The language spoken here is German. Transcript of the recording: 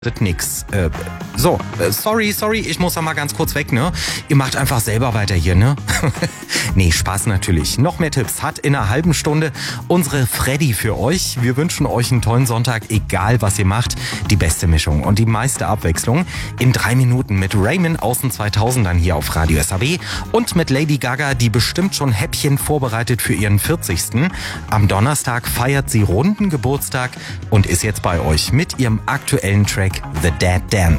Nix. Sorry, ich muss da mal ganz kurz weg, ne? Ihr macht einfach selber weiter hier, ne? Nee, Spaß natürlich. Noch mehr Tipps hat in einer halben Stunde unsere Freddy für euch. Wir wünschen euch einen tollen Sonntag, egal was ihr macht. Die beste Mischung und die meiste Abwechslung. In 3 Minuten mit Raymond aus den 2000ern hier auf Radio SAW und mit Lady Gaga, die bestimmt schon Häppchen vorbereitet für ihren 40. Am Donnerstag feiert sie runden Geburtstag und ist jetzt bei euch mit ihrem aktuellen Track The Dead Dance.